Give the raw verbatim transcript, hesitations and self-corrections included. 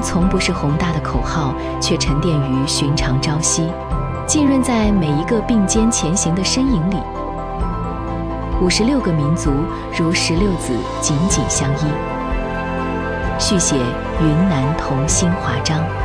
从不是宏大的口号，却沉淀于寻常朝夕，浸润在每一个并肩前行的身影里。五十六个民族如石榴籽紧紧相依。续写：云南同心华章。